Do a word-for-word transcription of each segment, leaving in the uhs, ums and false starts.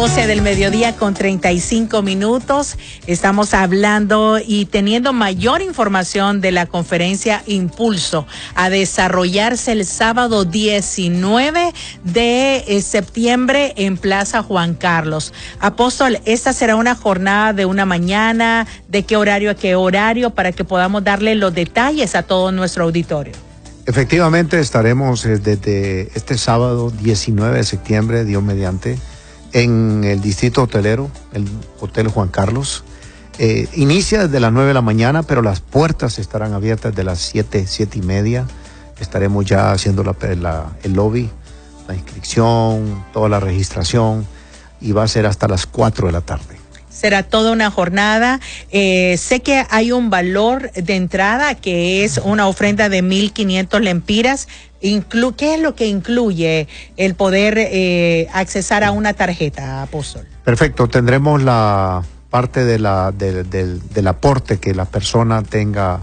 doce del mediodía con treinta y cinco minutos. Estamos hablando y teniendo mayor información de la conferencia Impulso a desarrollarse el sábado diecinueve de septiembre en Plaza Juan Carlos. Apóstol, esta será una jornada de una mañana, ¿de qué horario a qué horario? Para que podamos darle los detalles a todo nuestro auditorio. Efectivamente, estaremos eh, desde este sábado diecinueve de septiembre, Dios mediante, en el distrito hotelero, el Hotel Juan Carlos. Eh, inicia desde las nueve de la mañana, pero las puertas estarán abiertas de las siete, siete y media. Estaremos ya haciendo la, la, el lobby, la inscripción, toda la registración, y va a ser hasta las cuatro de la tarde. Será toda una jornada. Eh, sé que hay un valor de entrada que es una ofrenda de mil quinientos lempiras. Inclu ¿Qué es lo que incluye el poder eh, accesar a una tarjeta, Apóstol? Perfecto, tendremos la parte de la, de, de, del aporte que la persona tenga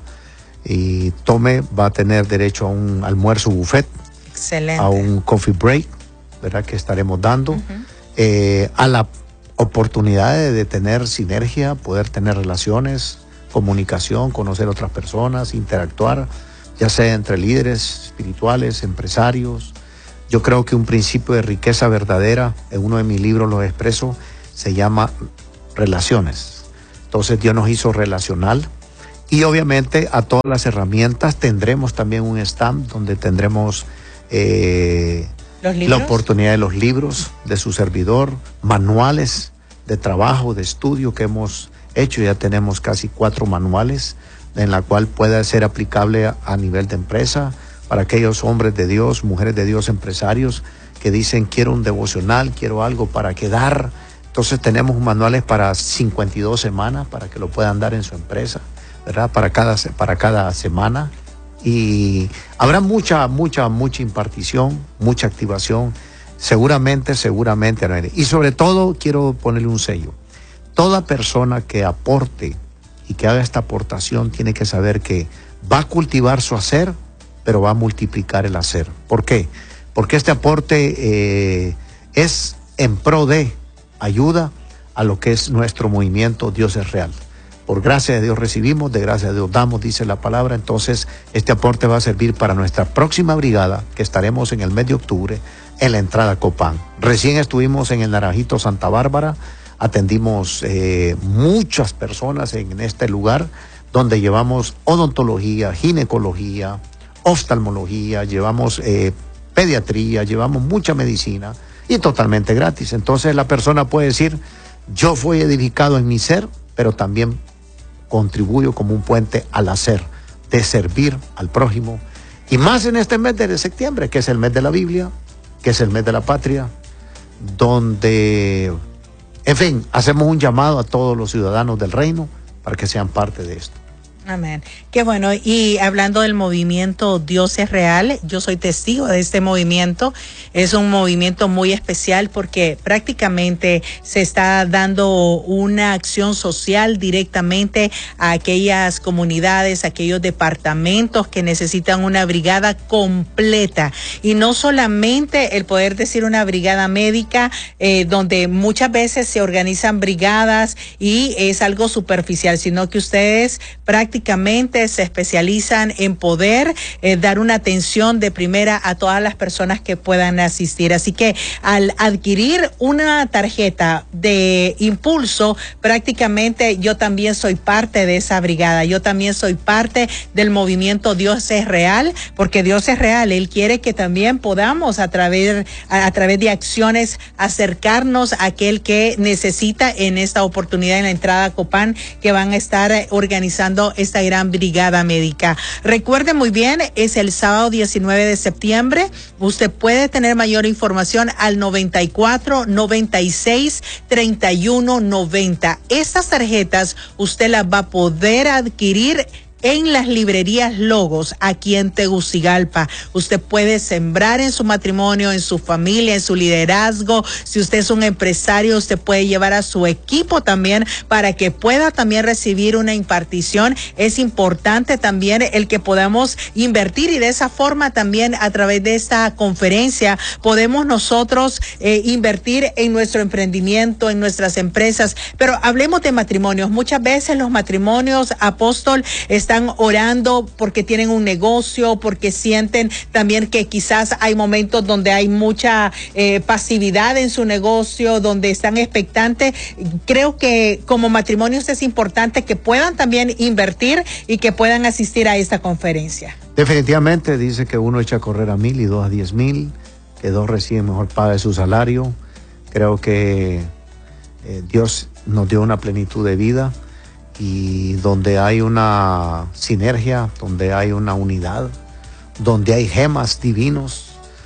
y tome. Va a tener derecho a un almuerzo buffet. Excelente. A un coffee break, ¿verdad? Que estaremos dando. Uh-huh. eh, a la oportunidad de, de tener sinergia, poder tener relaciones, comunicación, conocer otras personas, interactuar, ya sea entre líderes espirituales, empresarios. Yo creo que un principio de riqueza verdadera, en uno de mis libros lo expreso, se llama relaciones. Entonces Dios nos hizo relacional y obviamente a todas las herramientas tendremos también un stand donde tendremos eh, la oportunidad de los libros de su servidor, manuales de trabajo, de estudio que hemos hecho. Ya tenemos casi cuatro manuales en la cual pueda ser aplicable a, a nivel de empresa para aquellos hombres de Dios, mujeres de Dios, empresarios que dicen quiero un devocional, quiero algo para quedar. Entonces tenemos manuales para cincuenta y dos semanas para que lo puedan dar en su empresa, ¿verdad? Para cada, para cada semana. Y habrá mucha, mucha, mucha impartición, mucha activación. Seguramente, seguramente. Y sobre todo, quiero ponerle un sello. Toda persona que aporte y que haga esta aportación tiene que saber que va a cultivar su hacer, pero va a multiplicar el hacer. ¿Por qué? Porque este aporte eh, es en pro de ayuda a lo que es nuestro movimiento Dios es Real. Por gracia de Dios recibimos, de gracia de Dios damos, dice la palabra. Entonces, este aporte va a servir para nuestra próxima brigada, que estaremos en el mes de octubre, en la entrada a Copán. Recién estuvimos en el Naranjito Santa Bárbara, atendimos eh, muchas personas en este lugar, donde llevamos odontología, ginecología, oftalmología, llevamos eh, pediatría, llevamos mucha medicina, y totalmente gratis. Entonces, la persona puede decir, yo fui edificado en mi ser, pero también contribuyo como un puente al hacer, de servir al prójimo. Y más en este mes de septiembre, que es el mes de la Biblia, que es el mes de la patria, donde, en fin, hacemos un llamado a todos los ciudadanos del reino para que sean parte de esto. Amén. Qué bueno. Y hablando del movimiento Dios es Real, yo soy testigo de este movimiento. Es un movimiento muy especial porque prácticamente se está dando una acción social directamente a aquellas comunidades, a aquellos departamentos que necesitan una brigada completa. Y no solamente el poder decir una brigada médica, eh, donde muchas veces se organizan brigadas y es algo superficial, sino que ustedes prácticamente prácticamente se especializan en poder eh, dar una atención de primera a todas las personas que puedan asistir. Así que al adquirir una tarjeta de Impulso, prácticamente yo también soy parte de esa brigada. Yo también soy parte del movimiento Dios es Real, porque Dios es real. Él quiere que también podamos a través, a, a través de acciones acercarnos a aquel que necesita en esta oportunidad en la entrada a Copán, que van a estar organizando esta gran brigada médica. Recuerde muy bien, es el sábado diecinueve de septiembre. Usted puede tener mayor información al noventa y cuatro, noventa y seis, treinta y uno, noventa. Estas tarjetas usted las va a poder adquirir en las librerías Logos, aquí en Tegucigalpa. Usted puede sembrar en su matrimonio, en su familia, en su liderazgo. Si usted es un empresario, usted puede llevar a su equipo también para que pueda también recibir una impartición. Es importante también el que podamos invertir, y de esa forma también a través de esta conferencia podemos nosotros eh, invertir en nuestro emprendimiento, en nuestras empresas. Pero hablemos de matrimonios. Muchas veces los matrimonios, apóstol, están orando porque tienen un negocio, porque sienten también que quizás hay momentos donde hay mucha eh, pasividad en su negocio, donde están expectantes. Creo que como matrimonios es importante que puedan también invertir y que puedan asistir a esta conferencia. Definitivamente dice que uno echa a correr a mil y dos a diez mil, que dos reciben mejor paga de su salario. Creo que eh, Dios nos dio una plenitud de vida, y donde hay una sinergia, donde hay una unidad, donde hay gemas divinos.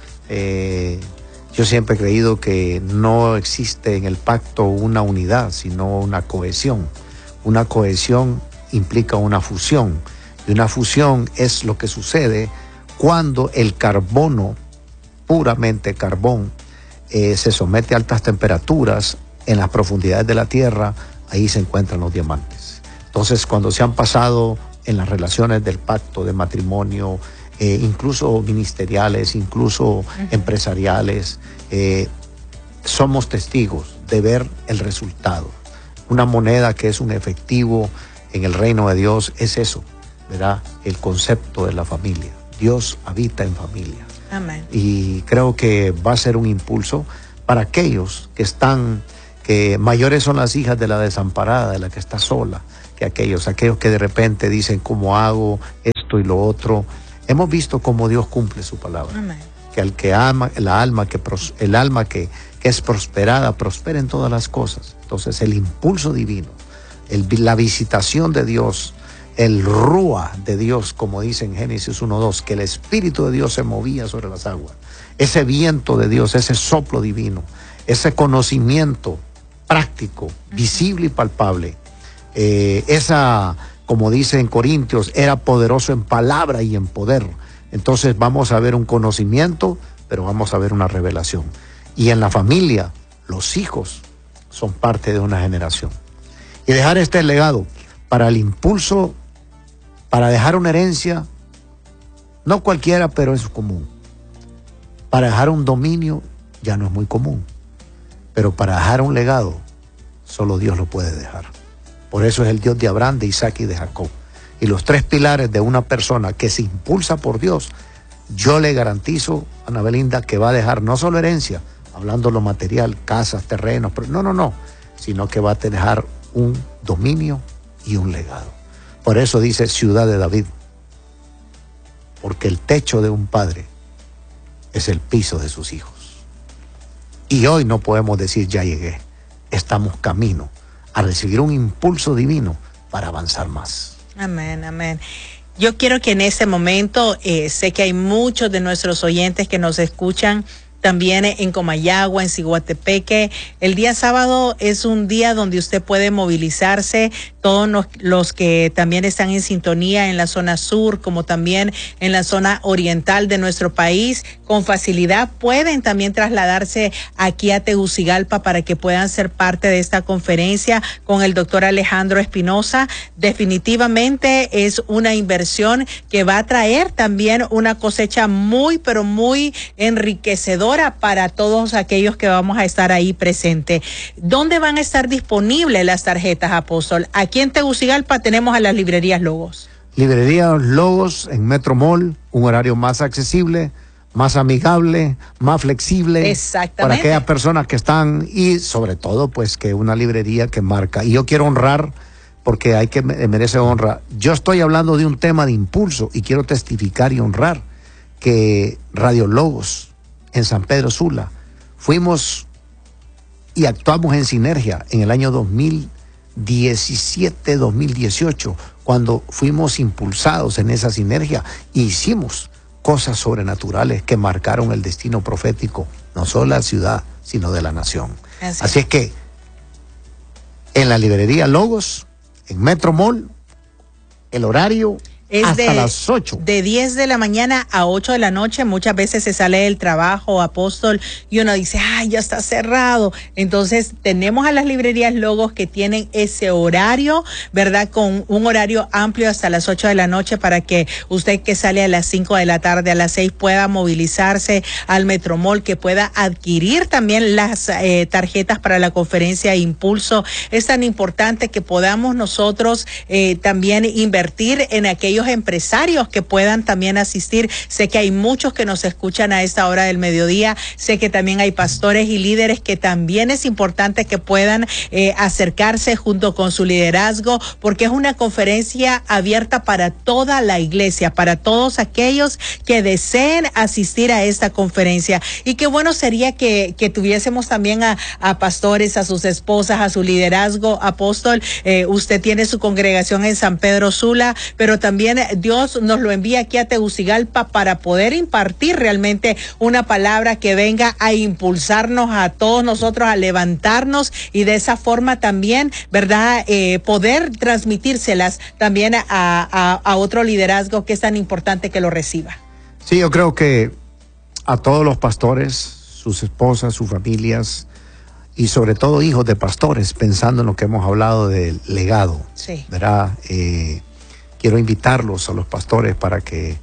Eh, yo siempre he creído que no existe en el pacto una unidad, sino una cohesión. Una cohesión implica una fusión, y una fusión es lo que sucede cuando el carbono, puramente carbón, eh, se somete a altas temperaturas en las profundidades de la tierra. Ahí se encuentran los diamantes. Entonces, cuando se han pasado en las relaciones del pacto de matrimonio, eh, incluso ministeriales, incluso uh-huh. empresariales, eh, somos testigos de ver el resultado. Una moneda que es un efectivo en el reino de Dios es eso, ¿verdad? El concepto de la familia. Dios habita en familia. Amén. Y creo que va a ser un impulso para aquellos que están, que mayores son las hijas de la desamparada, de la que está sola, que aquellos, aquellos que de repente dicen, ¿cómo hago esto y lo otro? Hemos visto cómo Dios cumple su palabra. Amén. Que al que ama, la alma que el alma que, que es prosperada, prospera en todas las cosas. Entonces el impulso divino, el, la visitación de Dios, el rúa de Dios, como dice en Génesis uno dos, que el Espíritu de Dios se movía sobre las aguas. Ese viento de Dios, ese soplo divino, ese conocimiento práctico, visible y palpable. Eh, esa, como dice en Corintios, era poderoso en palabra y en poder. Entonces vamos a ver un conocimiento, pero vamos a ver una revelación. Y en la familia, los hijos son parte de una generación. Y dejar este legado para el impulso, para dejar una herencia, no cualquiera, pero es común. Para dejar un dominio ya no es muy común. Pero para dejar un legado, solo Dios lo puede dejar. Por eso es el Dios de Abraham, de Isaac y de Jacob. Y los tres pilares de una persona que se impulsa por Dios, yo le garantizo, Ana Belinda, que va a dejar no solo herencia, hablando de lo material, casas, terrenos, pero no, no, no, sino que va a dejar un dominio y un legado. Por eso dice ciudad de David, porque el techo de un padre es el piso de sus hijos. Y hoy no podemos decir ya llegué, estamos camino a recibir un impulso divino para avanzar más. Amén, amén. Yo quiero que en este momento, eh, sé que hay muchos de nuestros oyentes que nos escuchan también en Comayagua, en Ciguatepeque. El día sábado es un día donde usted puede movilizarse, todos los, los que también están en sintonía en la zona sur, como también en la zona oriental de nuestro país, con facilidad pueden también trasladarse aquí a Tegucigalpa para que puedan ser parte de esta conferencia con el doctor Alejandro Espinosa. Definitivamente es una inversión que va a traer también una cosecha muy, pero muy enriquecedora para todos aquellos que vamos a estar ahí presentes. ¿Dónde van a estar disponibles las tarjetas, apóstol? Aquí en Tegucigalpa tenemos a las librerías Logos. Librerías Logos en Metro Mall, un horario más accesible, más amigable, más flexible. Exactamente. Para aquellas personas que están, y sobre todo pues que una librería que marca. Y yo quiero honrar, porque hay que merece honra. Yo estoy hablando de un tema de impulso y quiero testificar y honrar que Radio Logos en San Pedro Sula fuimos y actuamos en sinergia en el año dos mil diecisiete, dos mil dieciocho, cuando fuimos impulsados en esa sinergia e hicimos cosas sobrenaturales que marcaron el destino profético, no solo de la ciudad, sino de la nación. Así, Así es que en la librería Logos, en Metro Mall, el horario es hasta de, las ocho. De diez de la mañana a ocho de la noche. Muchas veces se sale del trabajo, Apóstol, y uno dice, ay, ya está cerrado. Entonces, tenemos a las librerías Logos que tienen ese horario, ¿verdad? Con un horario amplio hasta las ocho de la noche para que usted que sale a las cinco de la tarde, a las seis, pueda movilizarse al Metromall, que pueda adquirir también las eh, tarjetas para la conferencia Impulso. Es tan importante que podamos nosotros eh, también invertir en aquellos empresarios que puedan también asistir. Sé que hay muchos que nos escuchan a esta hora del mediodía. Sé que también hay pastores y líderes que también es importante que puedan eh, acercarse junto con su liderazgo, porque es una conferencia abierta para toda la iglesia, para todos aquellos que deseen asistir a esta conferencia. Y qué bueno sería que, que tuviésemos también a, a pastores, a sus esposas, a su liderazgo. Apóstol, eh, usted tiene su congregación en San Pedro Sula, pero también Dios nos lo envía aquí a Tegucigalpa para poder impartir realmente una palabra que venga a impulsarnos a todos nosotros, a levantarnos y de esa forma también, ¿verdad? Eh, poder transmitírselas también a, a, a otro liderazgo que es tan importante que lo reciba. Sí, yo creo que a todos los pastores, sus esposas, sus familias y sobre todo hijos de pastores, pensando en lo que hemos hablado del legado, sí. ¿verdad? Eh, Quiero invitarlos a los pastores para que,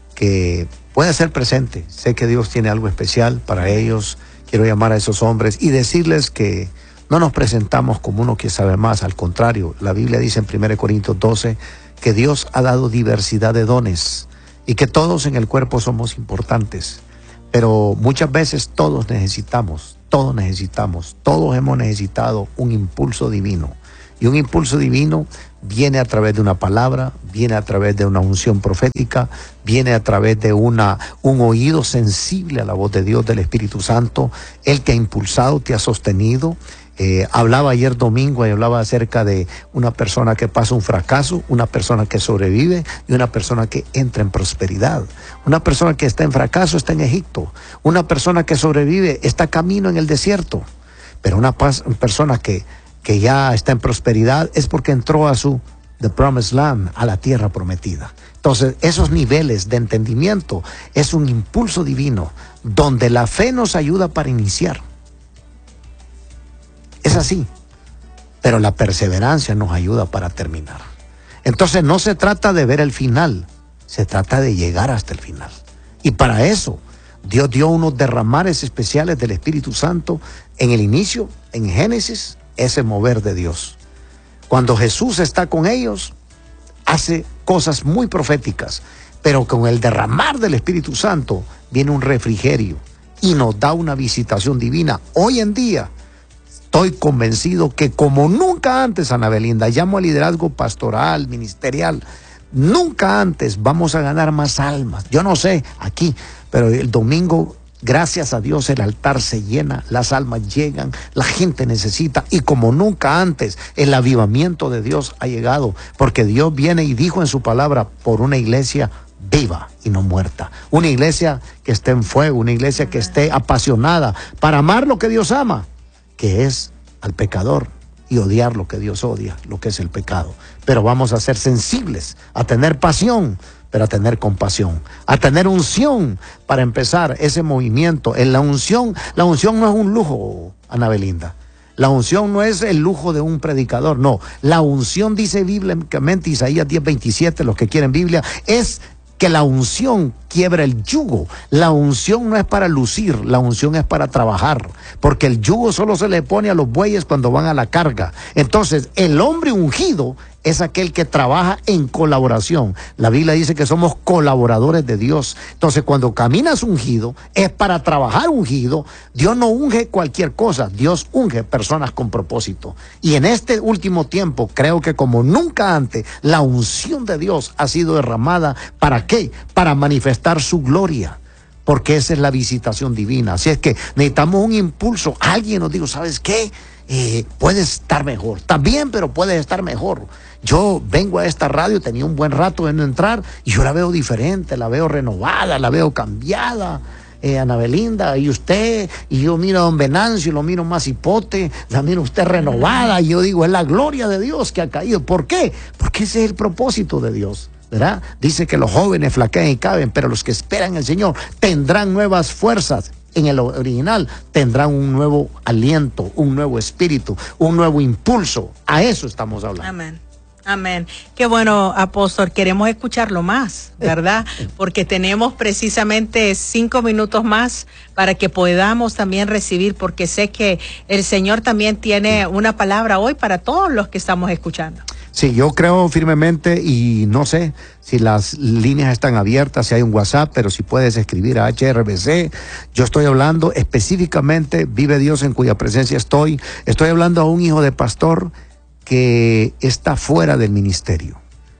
que puedan ser presentes. Sé que Dios tiene algo especial para ellos. Quiero llamar a esos hombres y decirles que no nos presentamos como uno que sabe más. Al contrario, la Biblia dice en primera Corintios doce que Dios ha dado diversidad de dones y que todos en el cuerpo somos importantes. Pero muchas veces todos necesitamos, todos necesitamos, todos hemos necesitado un impulso divino. Y un impulso divino viene a través de una palabra, viene a través de una unción profética, viene a través de una, un oído sensible a la voz de Dios, del Espíritu Santo. Él te ha impulsado, te ha sostenido. Eh, hablaba ayer domingo y hablaba acerca de una persona que pasa un fracaso, una persona que sobrevive y una persona que entra en prosperidad. Una persona que está en fracaso está en Egipto. Una persona que sobrevive está camino en el desierto. Pero una pas- persona que que ya está en prosperidad, es porque entró a su The Promised Land, a la tierra prometida. Entonces, esos niveles de entendimiento es un impulso divino, donde la fe nos ayuda para iniciar. Es así, pero la perseverancia nos ayuda para terminar. Entonces, no se trata de ver el final, se trata de llegar hasta el final. Y para eso, Dios dio unos derramares especiales del Espíritu Santo en el inicio, en Génesis, ese mover de Dios. Cuando Jesús está con ellos, hace cosas muy proféticas, pero con el derramar del Espíritu Santo viene un refrigerio y nos da una visitación divina. Hoy en día estoy convencido que como nunca antes, Ana Belinda, llamo al liderazgo pastoral, ministerial, nunca antes vamos a ganar más almas. Yo no sé aquí, pero el domingo, gracias a Dios, el altar se llena, las almas llegan, la gente necesita, y como nunca antes el avivamiento de Dios ha llegado, porque Dios viene y dijo en su palabra por una iglesia viva y no muerta, una iglesia que esté en fuego, una iglesia que esté apasionada para amar lo que Dios ama, que es al pecador, y odiar lo que Dios odia, lo que es el pecado. Pero vamos a ser sensibles, a tener pasión, pero a tener compasión, a tener unción para empezar ese movimiento. En la unción, la unción no es un lujo, Ana Belinda. La unción no es el lujo de un predicador, no. La unción, dice bíblicamente Isaías diez veintisiete, los que quieren Biblia, es que la unción quiebra el yugo. La unción no es para lucir, la unción es para trabajar, porque el yugo solo se le pone a los bueyes cuando van a la carga. Entonces, el hombre ungido es aquel que trabaja en colaboración. La Biblia dice que somos colaboradores de Dios. Entonces, cuando caminas ungido, es para trabajar ungido. Dios no unge cualquier cosa, Dios unge personas con propósito. Y en este último tiempo, creo que como nunca antes, la unción de Dios ha sido derramada. ¿Para qué? Para manifestar su gloria. Porque esa es la visitación divina. Así es que necesitamos un impulso. Alguien nos dijo, ¿sabes qué? Eh, puedes estar mejor. Está bien, pero puedes estar mejor. Yo vengo a esta radio, tenía un buen rato en entrar y yo la veo diferente, la veo renovada, la veo cambiada. eh, Ana Belinda, y usted, y yo miro a don Venancio, lo miro más hipote, la miro usted renovada, y yo digo, es la gloria de Dios que ha caído. ¿Por qué? Porque ese es el propósito de Dios, ¿verdad? Dice que los jóvenes flaquean y caben, pero los que esperan en el Señor tendrán nuevas fuerzas. En el original tendrán un nuevo aliento, un nuevo espíritu, un nuevo impulso. A eso estamos hablando. Amén. Amén. Qué bueno, apóstol. Queremos escucharlo más, ¿verdad? Porque tenemos precisamente cinco minutos más para que podamos también recibir, porque sé que el Señor también tiene una palabra hoy para todos los que estamos escuchando. Sí, yo creo firmemente, y no sé si las líneas están abiertas, si hay un WhatsApp, pero si puedes escribir a H R B C. Yo estoy hablando específicamente, vive Dios en cuya presencia estoy. Estoy hablando a un hijo de pastor que está fuera del ministerio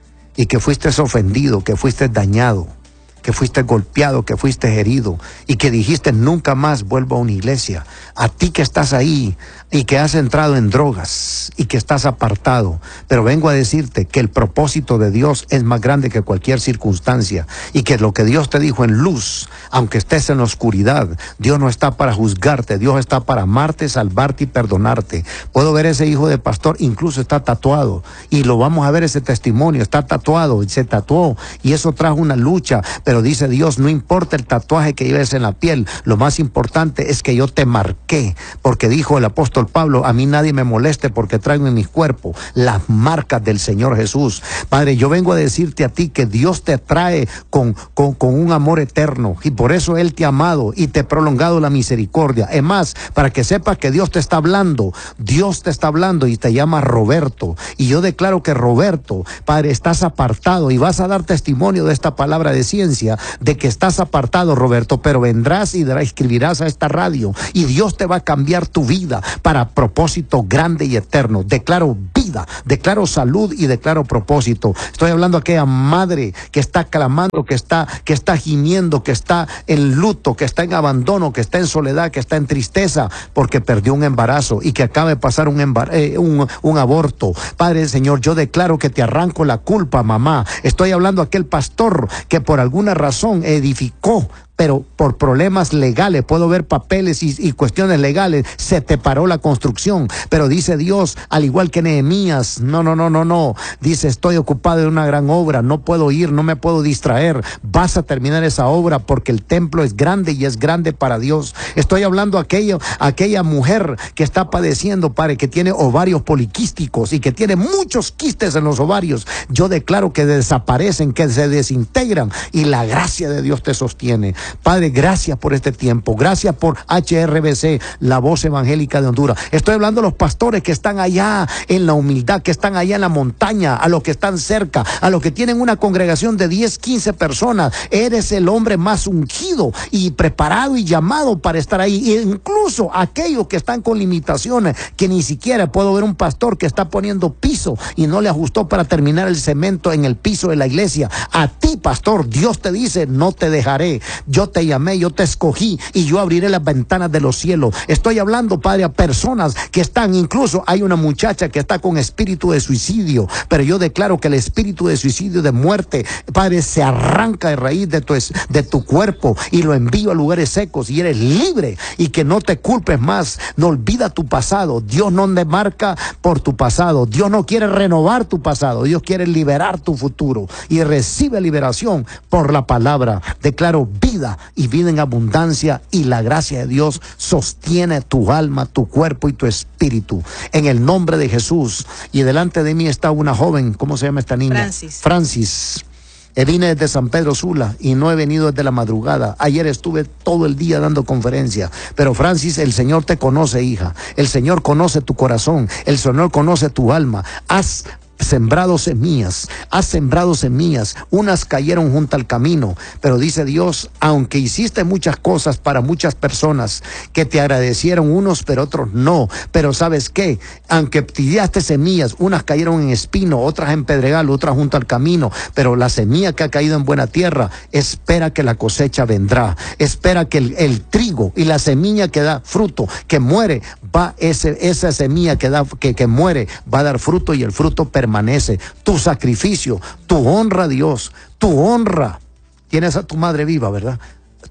y que fuiste ofendido, que fuiste dañado, que fuiste golpeado, que fuiste herido y que dijiste nunca más vuelvo a una iglesia. A ti que estás ahí y que has entrado en drogas y que estás apartado, pero vengo a decirte que el propósito de Dios es más grande que cualquier circunstancia y que lo que Dios te dijo en luz, aunque estés en la oscuridad, Dios no está para juzgarte, Dios está para amarte, salvarte y perdonarte. Puedo ver ese hijo de pastor, incluso está tatuado, y lo vamos a ver ese testimonio, está tatuado, y se tatuó, y eso trajo una lucha, pero dice Dios, no importa el tatuaje que lleves en la piel, lo más importante es que yo te marqué, porque dijo el apóstol Pablo, a mí nadie me moleste porque traigo en mi cuerpo las marcas del Señor Jesús. Padre, yo vengo a decirte a ti que Dios te trae con, con, con un amor eterno, y por eso Él te ha amado y te ha prolongado la misericordia. Es más, para que sepas que Dios te está hablando, Dios te está hablando y te llama Roberto, y yo declaro que Roberto, Padre, estás apartado y vas a dar testimonio de esta palabra de ciencia, de que estás apartado, Roberto, pero vendrás y escribirás a esta radio y Dios te va a cambiar tu vida para propósito grande y eterno. Declaro vida, declaro salud y declaro propósito. Estoy hablando a aquella madre que está clamando, que está, que está gimiendo, que está en luto, que está en abandono, que está en soledad, que está en tristeza porque perdió un embarazo y que acaba de pasar un, embar eh, un, un aborto. Padre Señor, yo declaro que te arranco la culpa, mamá. Estoy hablando a aquel pastor que por alguna razón edificó, pero por problemas legales, puedo ver papeles y, y cuestiones legales, se te paró la construcción, pero dice Dios, al igual que Nehemías, no, no, no, no, no, dice, estoy ocupado en una gran obra, no puedo ir, no me puedo distraer, vas a terminar esa obra porque el templo es grande y es grande para Dios. Estoy hablando a aquello, a aquella mujer que está padeciendo, Padre, que tiene ovarios poliquísticos y que tiene muchos quistes en los ovarios. Yo declaro que desaparecen, que se desintegran y la gracia de Dios te sostiene. Padre, gracias por este tiempo, gracias por H R B C, la voz evangélica de Honduras. Estoy hablando a los pastores que están allá en la humildad, que están allá en la montaña, a los que están cerca, a los que tienen una congregación de diez, quince personas. Eres el hombre más ungido y preparado y llamado para estar ahí. E incluso aquellos que están con limitaciones, que ni siquiera puedo ver un pastor que está poniendo piso y no le ajustó para terminar el cemento en el piso de la iglesia. A ti, pastor, Dios te dice, no te dejaré. Yo te llamé, yo te escogí y yo abriré las ventanas de los cielos. Estoy hablando, Padre, a personas que están, incluso hay una muchacha que está con espíritu de suicidio, pero yo declaro que el espíritu de suicidio, de muerte, Padre, se arranca de raíz de tu, de tu cuerpo y lo envío a lugares secos y eres libre, y que no te culpes más. No olvida tu pasado. Dios no te marca por tu pasado. Dios no quiere renovar tu pasado. Dios quiere liberar tu futuro, y recibe liberación por la palabra. Declaro vida y vida en abundancia, y la gracia de Dios sostiene tu alma, tu cuerpo y tu espíritu en el nombre de Jesús. Y delante de mí está una joven, ¿cómo se llama esta niña? Francis. Francis. Eh, vine desde San Pedro Sula y no he venido desde la madrugada. Ayer estuve todo el día dando conferencia. Pero Francis, el Señor te conoce, hija. El Señor conoce tu corazón. El Señor conoce tu alma. Has sembrado semillas, has sembrado semillas, unas cayeron junto al camino, pero dice Dios, aunque hiciste muchas cosas para muchas personas que te agradecieron unos, pero otros no, pero ¿sabes qué? Aunque tiraste semillas, unas cayeron en espino, otras en pedregal, otras junto al camino, pero la semilla que ha caído en buena tierra, espera que la cosecha vendrá, espera que el, el trigo y la semilla que da fruto, que muere, va ese, esa semilla que da, que, que muere, va a dar fruto, y el fruto permanece. Tu sacrificio, tu honra a Dios, tu honra. Tienes a tu madre viva, ¿verdad?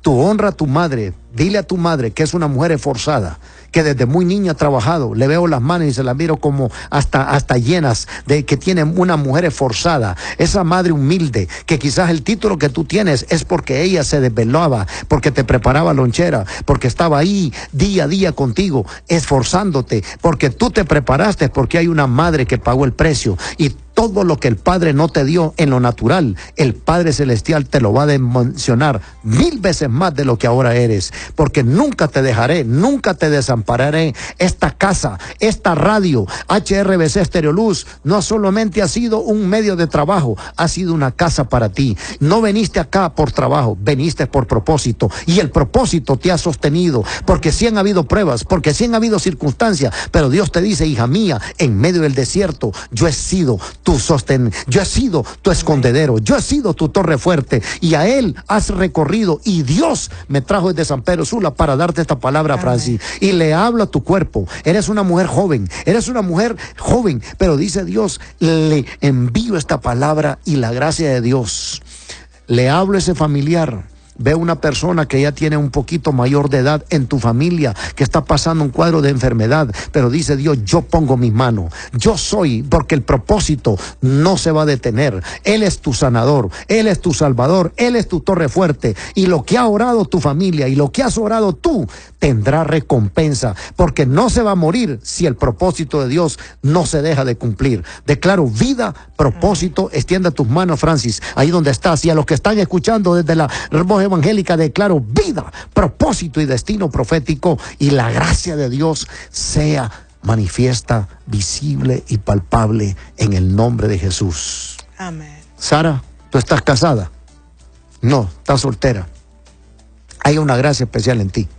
Tú honra a tu madre. Dile a tu madre que es una mujer esforzada, que desde muy niña ha trabajado. Le veo las manos y se las miro como hasta, hasta llenas, de que tiene una mujer esforzada. Esa madre humilde, que quizás el título que tú tienes es porque ella se desvelaba, porque te preparaba lonchera, porque estaba ahí día a día contigo, esforzándote, porque tú te preparaste, porque hay una madre que pagó el precio. Y todo lo que el Padre no te dio en lo natural, el Padre Celestial te lo va a dimensionar mil veces más de lo que ahora eres. Porque nunca te dejaré, nunca te desampararé. Esta casa, esta radio, H R B C Estereoluz, no solamente ha sido un medio de trabajo, ha sido una casa para ti. No veniste acá por trabajo, veniste por propósito. Y el propósito te ha sostenido, porque sí han habido pruebas, porque sí han habido circunstancias, pero Dios te dice, hija mía, en medio del desierto, yo he sido tu sostén, yo he sido tu escondedero, yo he sido tu torre fuerte, y a Él has recorrido, y Dios me trajo desde San Pedro Sula para darte esta palabra, Francis, y le hablo a tu cuerpo. Eres una mujer joven, eres una mujer joven, pero dice Dios, le envío esta palabra y la gracia de Dios. Le hablo a ese familiar. Ve una persona que ya tiene un poquito mayor de edad en tu familia, que está pasando un cuadro de enfermedad, pero dice Dios, yo pongo mi mano, yo soy, porque el propósito no se va a detener. Él es tu sanador, Él es tu salvador, Él es tu torre fuerte, y lo que ha orado tu familia y lo que has orado tú tendrá recompensa, porque no se va a morir si el propósito de Dios no se deja de cumplir. Declaro vida, propósito. Extienda tus manos, Francis, ahí donde estás, y a los que están escuchando desde la voz evangélica, declaro vida, propósito y destino profético, y la gracia de Dios sea manifiesta, visible y palpable en el nombre de Jesús. Amén. Sara, ¿tú estás casada? No, estás soltera. Hay una gracia especial en ti.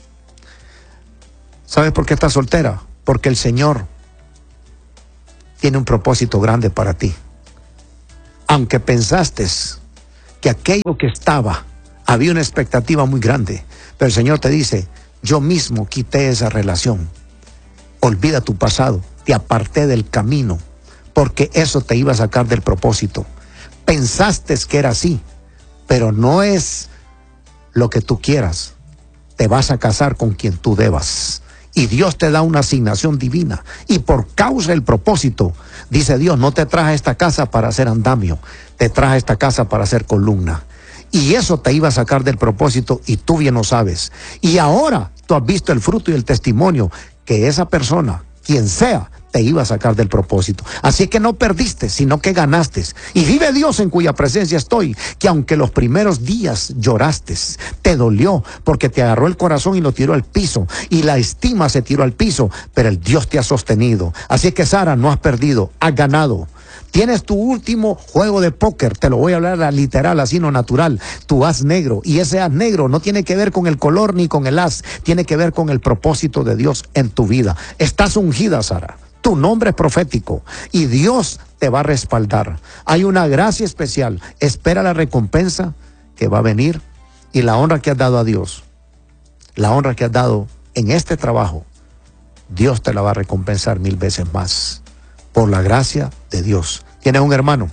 ¿Sabes por qué estás soltera? Porque el Señor tiene un propósito grande para ti. Aunque pensaste que aquello que estaba, había una expectativa muy grande, pero el Señor te dice, yo mismo quité esa relación. Olvida tu pasado, te aparté del camino, porque eso te iba a sacar del propósito. Pensaste que era así, pero no es lo que tú quieras. Te vas a casar con quien tú debas. Y Dios te da una asignación divina. Y por causa del propósito, dice Dios, no te traje a esta casa para hacer andamio, te traje a esta casa para hacer columna. Y eso te iba a sacar del propósito, y tú bien lo sabes. Y ahora tú has visto el fruto y el testimonio que esa persona, quien sea, te iba a sacar del propósito. Así que no perdiste, sino que ganaste. Y vive Dios en cuya presencia estoy, que aunque los primeros días lloraste, te dolió, porque te agarró el corazón y lo tiró al piso, y la estima se tiró al piso, pero el Dios te ha sostenido. Así que, Sara, no has perdido, has ganado. Tienes tu último juego de póker, te lo voy a hablar literal, así no natural, tu as negro. Y ese as negro no tiene que ver con el color ni con el as, tiene que ver con el propósito de Dios en tu vida. Estás ungida, Sara. Tu nombre es profético y Dios te va a respaldar. Hay una gracia especial. Espera la recompensa que va a venir, y la honra que has dado a Dios, la honra que has dado en este trabajo, Dios te la va a recompensar mil veces más. Por la gracia de Dios. ¿Tienes un hermano?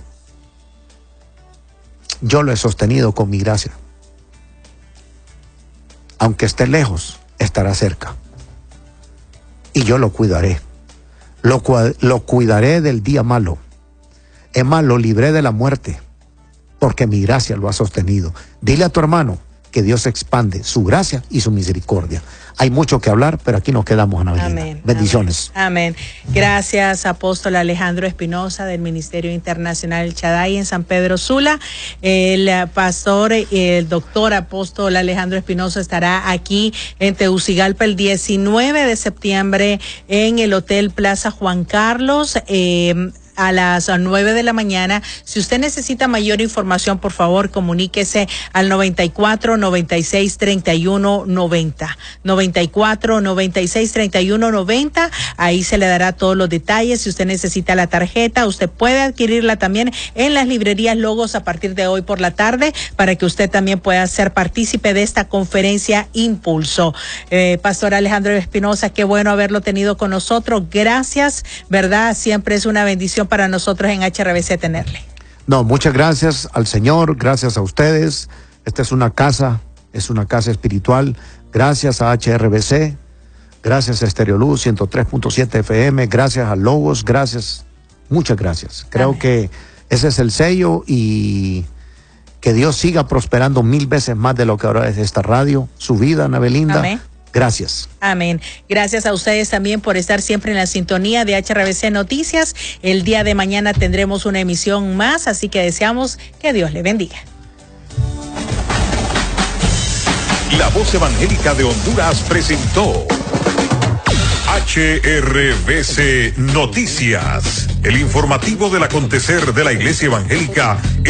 Yo lo he sostenido con mi gracia. Aunque esté lejos, estará cerca. Y yo lo cuidaré. Lo, lo cuidaré del día malo. Es más, lo libré de la muerte, porque mi gracia lo ha sostenido. Dile a tu hermano que Dios expande su gracia y su misericordia. Hay mucho que hablar, pero aquí nos quedamos, Ana Belina. Amén. Bendiciones. Amén. Amén. Gracias, apóstol Alejandro Espinosa del Ministerio Internacional El Shaddai en San Pedro Sula. El pastor, el doctor apóstol Alejandro Espinosa estará aquí en Tegucigalpa el diecinueve de septiembre en el Hotel Plaza Juan Carlos. Eh, a las nueve de la mañana. Si usted necesita mayor información, por favor, comuníquese al noventa y cuatro, noventa y seis, treinta y uno, noventa. noventa y cuatro, noventa y seis, treinta y uno, noventa. Ahí se le dará todos los detalles. Si usted necesita la tarjeta, usted puede adquirirla también en las librerías Logos a partir de hoy por la tarde, para que usted también pueda ser partícipe de esta conferencia Impulso. Eh, Pastor Alejandro Espinosa, qué bueno haberlo tenido con nosotros. Gracias, ¿verdad? Siempre es una bendición para nosotros en H R B C tenerle. No, muchas gracias al Señor, gracias a ustedes. Esta es una casa es una casa espiritual. Gracias a H R B C, gracias a Estereoluz ciento tres punto siete F M, gracias a Logos, gracias, muchas gracias. Creo Amén. Que ese es el sello y que Dios siga prosperando mil veces más de lo que ahora es esta radio, su vida, Ana Belinda. Amén. Gracias. Amén. Gracias a ustedes también por estar siempre en la sintonía de H R B C Noticias. El día de mañana tendremos una emisión más, así que deseamos que Dios le bendiga. La Voz Evangélica de Honduras presentó H R B C Noticias, el informativo del acontecer de la Iglesia Evangélica